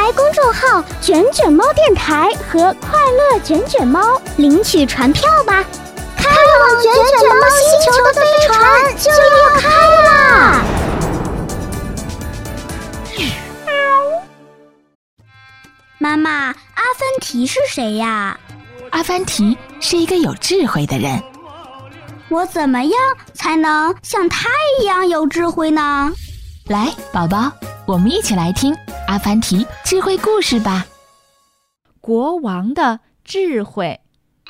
开公众号“卷卷猫电台”和“快乐卷卷猫”领取传票吧！开往卷卷猫星球的飞船就要开啦！妈妈，阿凡提是谁呀？ 阿凡提是一个有智慧的人。 我怎么样才能像他一样有智慧呢？ 来，宝宝，我们一起来听阿凡提智慧故事吧。 国王的智慧。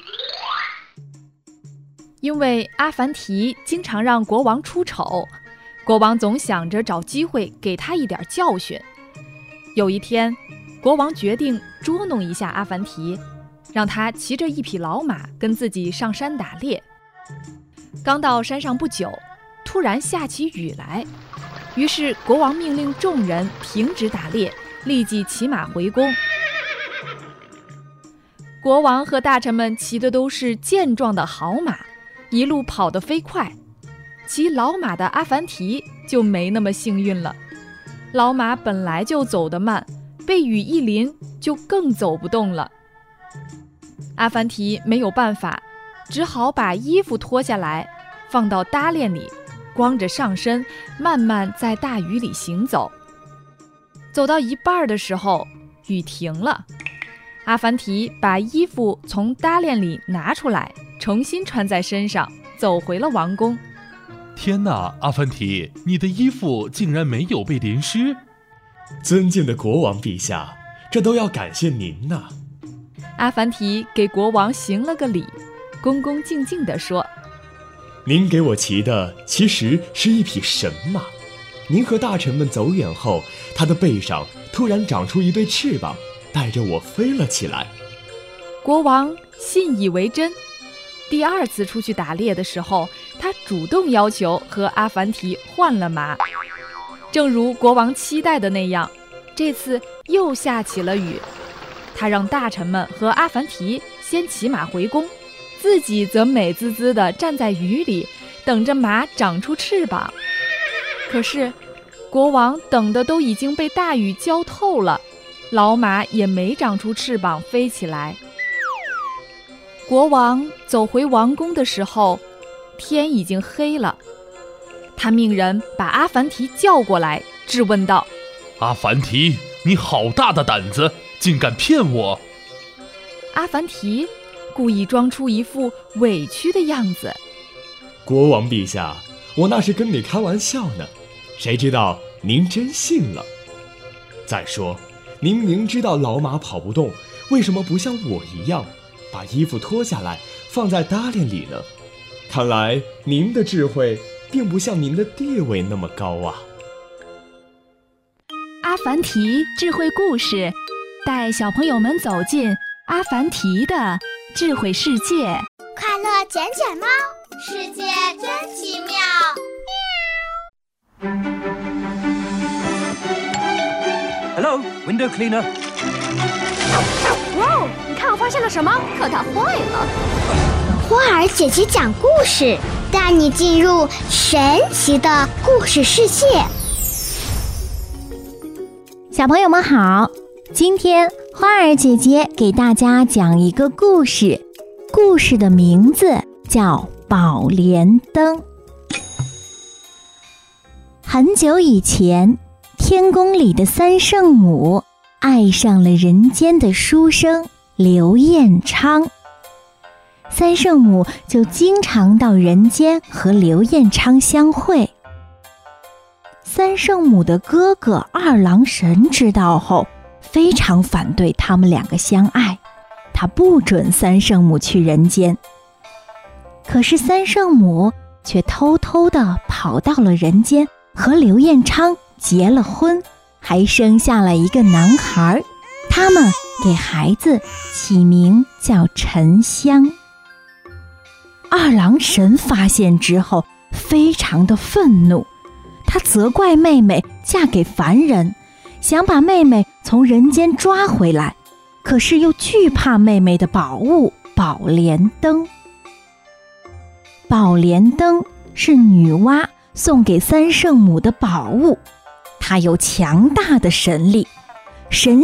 因为阿凡提经常让国王出丑，国王总想着找机会给他一点教训。有一天，国王决定捉弄一下阿凡提，让他骑着一匹老马跟自己上山打猎。刚到山上不久，突然下起雨来，于是国王命令众人停止打猎，立即骑马回宫。国王和大臣们骑的都是健壮的好马，一路跑得飞快。骑老马的阿凡提就没那么幸运了，老马本来就走得慢，被雨一淋就更走不动了。阿凡提没有办法，只好把衣服脱下来放到搭链里，光着上身慢慢在大雨里行走。走到一半的时候，雨停了，阿凡提把衣服从搭链里拿出来，重新穿在身上，走回了王宫。 天哪，阿凡提，你的衣服竟然没有被淋湿！ 尊敬的国王陛下，这都要感谢您呐。 阿凡提给国王行了个礼，恭恭敬敬地说： 您给我骑的其实是一匹神马，您和大臣们走远后，它的背上突然长出一对翅膀，带着我飞了起来。 国王信以为真。第二次出去打猎的时候，他主动要求和阿凡提换了马。正如国王期待的那样，这次又下起了雨。他让大臣们和阿凡提先骑马回宫，自己则美滋滋地站在雨里，等着马长出翅膀。可是国王等的都已经被大雨浇透了，老马也没长出翅膀飞起来。国王走回王宫的时候，天已经黑了。他命人把阿凡提叫过来，质问道： 阿凡提，你好大的胆子，竟敢骗我！ 阿凡提故意装出一副委屈的样子。 国王陛下，我那是跟你开玩笑呢，谁知道您真信了。再说，您明知道老马跑不动，为什么不像我一样把衣服脱下来放在搭链里呢？看来您的智慧并不像您的地位那么高啊。 阿凡提智慧故事，带小朋友们走进阿凡提的智慧世界。 快乐卷卷猫，世界真奇妙。 Hello, window cleaner. 哇哦，你看我发现了什么？可它坏了。花儿姐姐讲故事，带你进入神奇的故事世界。 小朋友们好，今天花儿姐姐给大家讲一个故事，故事的名字叫《宝莲灯》。很久以前，天宫里的三圣母爱上了人间的书生刘彦昌，三圣母就经常到人间和刘彦昌相会。三圣母的哥哥二郎神知道后，非常反对他们两个相爱，他不准三圣母去人间。可是三圣母却偷偷地跑到了人间，和刘彦昌结了婚，还生下了一个男孩，他们给孩子起名叫沉香。二郎神发现之后非常的愤怒，他责怪妹妹嫁给凡人，想把妹妹从人间抓回来，可是又惧怕妹妹的宝物宝莲灯。宝莲灯是女娲送给三圣母的宝物，它有强大的神力，神